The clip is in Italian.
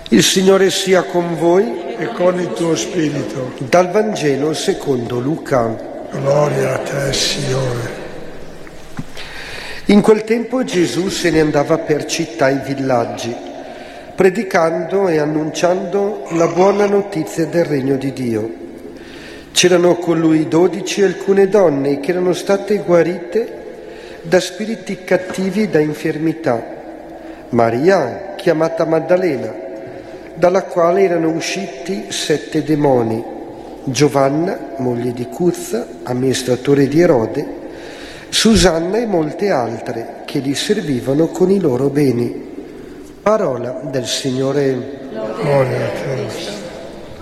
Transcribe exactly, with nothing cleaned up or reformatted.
Il Signore sia con voi e con il tuo spirito. Dal Vangelo secondo Luca. Gloria a te, Signore. In quel tempo Gesù se ne andava per città e villaggi, predicando e annunciando la buona notizia del regno di Dio. C'erano con lui dodici e alcune donne che erano state guarite da spiriti cattivi e da infermità. Maria, chiamata Maddalena, dalla quale erano usciti sette demoni, Giovanna, moglie di Cuzza, amministratore di Erode, Susanna e molte altre che gli servivano con i loro beni. Parola del Signore. Gloria a te.